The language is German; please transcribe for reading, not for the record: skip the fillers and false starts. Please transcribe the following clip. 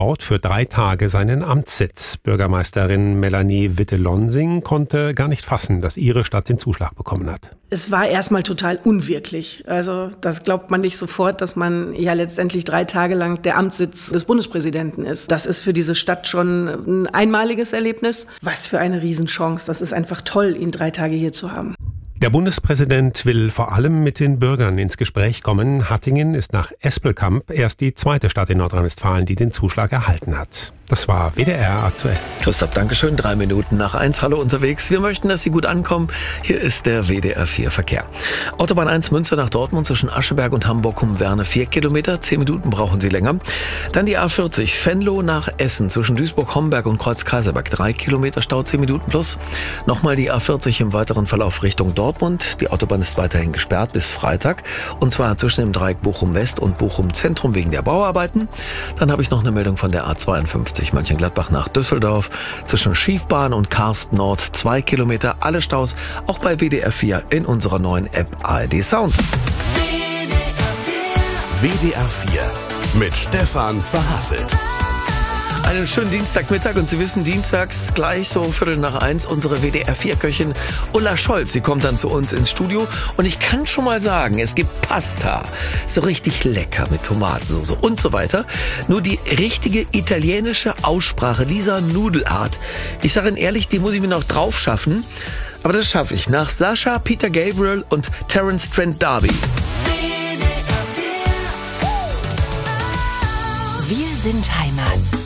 für 3 Tage seinen Amtssitz. Bürgermeisterin Melanie Witte-Lonsing konnte gar nicht fassen, dass ihre Stadt den Zuschlag bekommen hat. Es war erstmal total unwirklich. Also das glaubt man nicht sofort, dass man ja letztendlich 3 Tage lang der Amtssitz des Bundespräsidenten ist. Das ist für diese Stadt schon ein einmaliges Erlebnis. Was für eine Riesenchance. Das ist einfach toll, ihn 3 Tage hier zu haben. Der Bundespräsident will vor allem mit den Bürgern ins Gespräch kommen. Hattingen ist nach Espelkamp erst die zweite Stadt in Nordrhein-Westfalen, die den Zuschlag erhalten hat. Das war WDR aktuell. Christoph, Dankeschön. 3 Minuten nach 1. Hallo unterwegs. Wir möchten, dass Sie gut ankommen. Hier ist der WDR 4 Verkehr. Autobahn 1 Münster nach Dortmund zwischen Ascheberg und Hamburg-Humwerne 4 Kilometer. 10 Minuten brauchen Sie länger. Dann die A40 Venlo nach Essen zwischen Duisburg-Homberg und Kreuz-Kaiserberg. 3 Kilometer Stau, 10 Minuten plus. Nochmal die A40 im weiteren Verlauf Richtung Dortmund. Die Autobahn ist weiterhin gesperrt bis Freitag. Und zwar zwischen dem Dreieck Bochum-West und Bochum-Zentrum wegen der Bauarbeiten. Dann habe ich noch eine Meldung von der A52 Mönchengladbach nach Düsseldorf. Zwischen Schiefbahn und Karst Nord 2 Kilometer. Alle Staus auch bei WDR 4 in unserer neuen App ARD Sounds. WDR 4 mit Stefan Verhasselt. Einen schönen Dienstagmittag und Sie wissen, dienstags gleich so 1:15 unsere WDR 4-Köchin Ulla Scholz. Sie kommt dann zu uns ins Studio und ich kann schon mal sagen, es gibt Pasta. So richtig lecker mit Tomatensauce und so weiter. Nur die richtige italienische Aussprache dieser Nudelart, ich sage Ihnen ehrlich, die muss ich mir noch drauf schaffen. Aber das schaffe ich nach Sascha, Peter Gabriel und Terence Trent D'Arby. Wir sind Heimat.